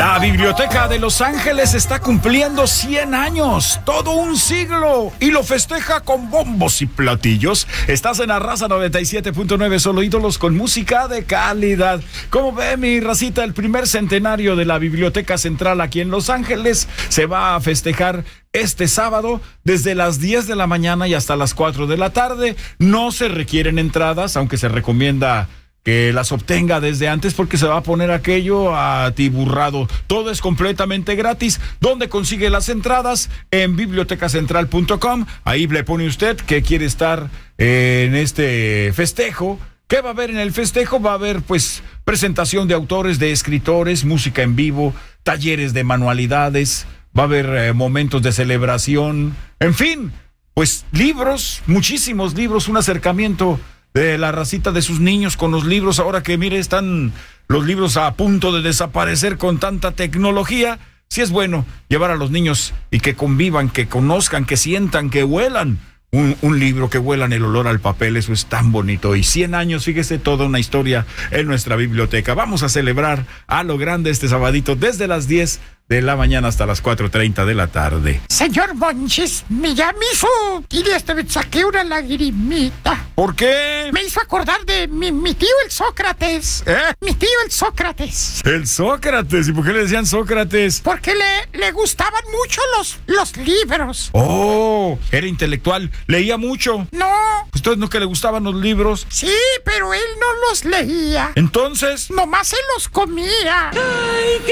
La Biblioteca de Los Ángeles está cumpliendo 100 años, todo un siglo, y lo festeja con bombos y platillos. Estás en Arrasa 97.9, solo ídolos con música de calidad. Como ve mi racita, el primer centenario de la Biblioteca Central aquí en Los Ángeles se va a festejar este sábado desde las 10 de la mañana y hasta las 4 de la tarde. No se requieren entradas, aunque se recomienda que las obtenga desde antes porque se va a poner aquello atiburrado. Todo es completamente gratis. ¿Dónde consigue las entradas? En bibliotecacentral.com. Ahí le pone usted que quiere estar en este festejo. ¿Qué va a haber en el festejo? Va a haber pues presentación de autores, de escritores, música en vivo, talleres de manualidades, va a haber momentos de celebración, en fin, pues libros, muchísimos libros, un acercamiento de la racita de sus niños con los libros. Ahora que mire, están los libros a punto de desaparecer con tanta tecnología. Sí es bueno llevar a los niños y que convivan, que conozcan, que sientan, que huelan un libro, que huelan el olor al papel. Eso es tan bonito. Y 100 años, fíjese, toda una historia en nuestra biblioteca. Vamos a celebrar a lo grande este sabadito desde las 10 de la mañana hasta las 4:30 de la tarde. Señor Monchis, me llama su... y esta vez saqué una lagrimita. ¿Por qué? Me hizo acordar de mi tío el Sócrates. Mi tío el Sócrates. El Sócrates. ¿Y por qué le decían Sócrates? Porque le gustaban mucho los libros. Oh, era intelectual. ¿Leía mucho? No. ¿Ustedes no que le gustaban los libros? Sí, pero él no los leía. Entonces, nomás se los comía. Ay,